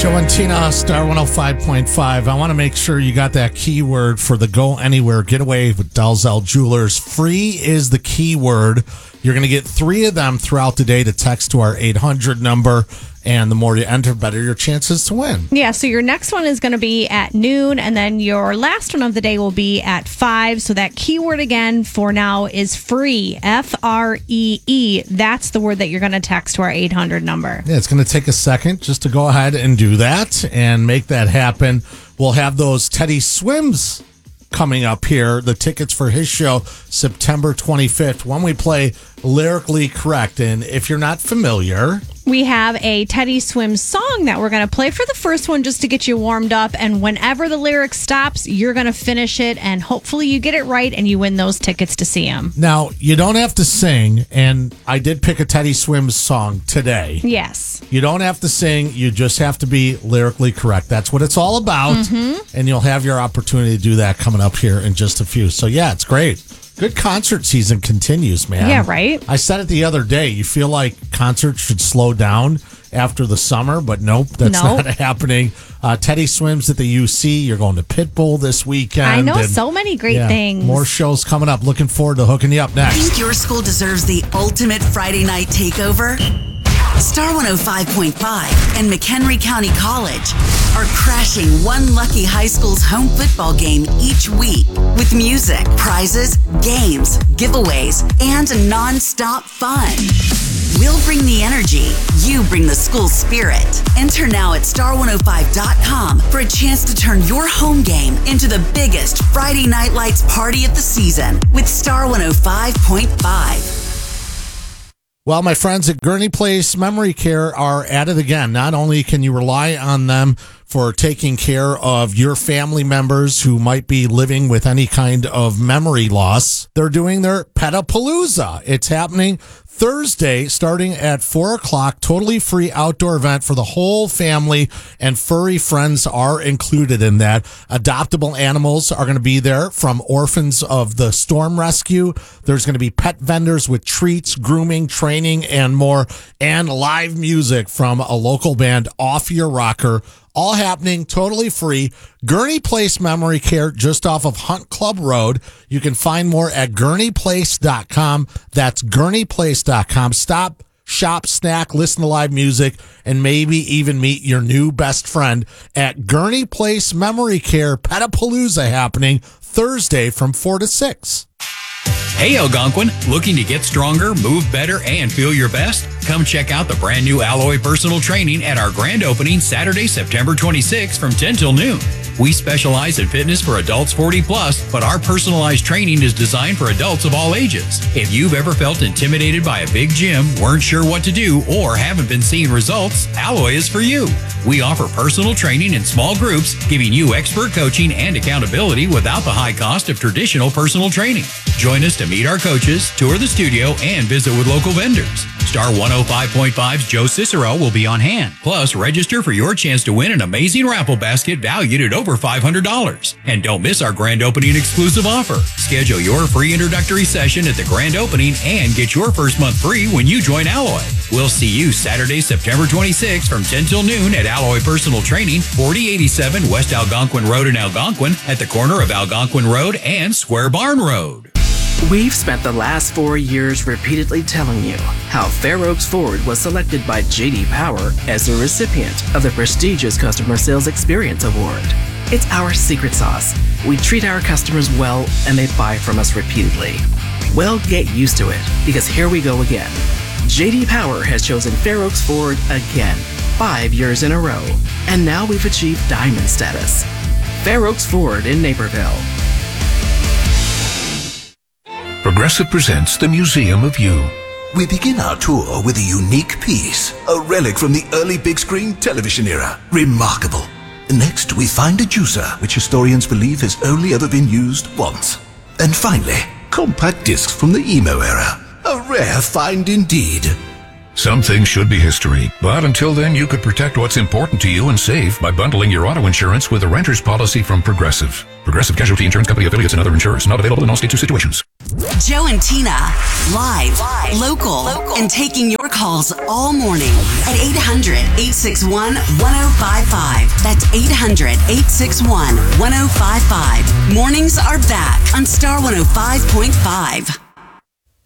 Joe and Tina, Star 105.5. I want to make sure you got that keyword for the Go Anywhere Getaway with Dalzell Jewelers. Free is the keyword. You're going to get 3 of them throughout the day to text to our 800 number. And the more you enter, better your chances to win. Yeah, so your next one is going to be at noon, and then your last one of the day will be at 5. So that keyword again for now is free, F-R-E-E. That's the word that you're going to text to our 800 number. Yeah, it's going to take a second just to go ahead and do that and make that happen. We'll have those Teddy Swims coming up here. The tickets for his show, September 25th, when we play Lyrically Correct. And if you're not familiar, we have a Teddy Swims song that we're going to play for the first one just to get you warmed up. And whenever the lyric stops, you're going to finish it. And hopefully you get it right and you win those tickets to see him. Now, you don't have to sing. And I did pick a Teddy Swims song today. Yes. You don't have to sing. You just have to be lyrically correct. That's what it's all about. Mm-hmm. And you'll have your opportunity to do that coming up here in just a few. So, yeah, it's great. Good concert season continues, man. Yeah, right? I said it the other day. You feel like concerts should slow down after the summer, but nope, that's not happening. Teddy Swims at the UC. You're going to Pitbull this weekend. I know, so many great things. More shows coming up. Looking forward to hooking you up next. Think your school deserves the ultimate Friday night takeover? Star 105.5 and McHenry County College are crashing one lucky high school's home football game each week with music, prizes, games, giveaways, and non-stop fun. We'll bring the energy. You bring the school spirit. Enter now at star105.com for a chance to turn your home game into the biggest Friday Night Lights party of the season with Star 105.5. Well, my friends at Gurney Place Memory Care are at it again. Not only can you rely on them for taking care of your family members who might be living with any kind of memory loss, they're doing their Petapalooza. It's happening Thursday, starting at 4 o'clock, totally free outdoor event for the whole family, and furry friends are included in that. Adoptable animals are going to be there, from orphans of the storm rescue. There's going to be pet vendors with treats, grooming, training, and more, and live music from a local band, Off Your Rocker. All happening totally free. Gurney Place Memory Care, just off of Hunt Club Road. You can find more at gurneyplace.com. That's gurneyplace.com. Stop, shop, snack, listen to live music, and maybe even meet your new best friend at Gurney Place Memory Care. Petapalooza happening Thursday from 4 to 6. Hey Algonquin, looking to get stronger, move better, and feel your best? Come check out the brand new Alloy Personal Training at our grand opening Saturday, September 26th from 10 till noon. We specialize in fitness for adults 40 plus, but our personalized training is designed for adults of all ages. If you've ever felt intimidated by a big gym, weren't sure what to do, or haven't been seeing results, Alloy is for you. We offer personal training in small groups, giving you expert coaching and accountability without the high cost of traditional personal training. Join us to meet our coaches, tour the studio, and visit with local vendors. Star 105.5's Joe Cicero will be on hand. Plus, register for your chance to win an amazing raffle basket valued at over $500. And don't miss our grand opening exclusive offer. Schedule your free introductory session at the grand opening and get your first month free when you join Alloy. We'll see you Saturday, September 26th from 10 till noon at Alloy Personal Training, 4087 West Algonquin Road in Algonquin, at the corner of Algonquin Road and Square Barn Road. We've spent the last 4 years repeatedly telling you how Fair Oaks Ford was selected by J.D. Power as the recipient of the prestigious Customer Sales Experience Award. It's our secret sauce. We treat our customers well, and they buy from us repeatedly. Well, get used to it, because here we go again. J.D. Power has chosen Fair Oaks Ford again, 5 years in a row, and now we've achieved Diamond status. Fair Oaks Ford in Naperville. Progressive presents the Museum of You. We begin our tour with a unique piece, a relic from the early big screen television era. Remarkable. Next, we find a juicer, which historians believe has only ever been used once. And finally, compact discs from the emo era. A rare find indeed. Some things should be history, but until then you could protect what's important to you and save by bundling your auto insurance with a renter's policy from Progressive. Progressive Casualty Insurance Company affiliates and other insurers. Not available in all states or situations. Joe and Tina, live, local, and taking your calls all morning at 800-861-1055. That's 800-861-1055. Mornings are back on Star 105.5.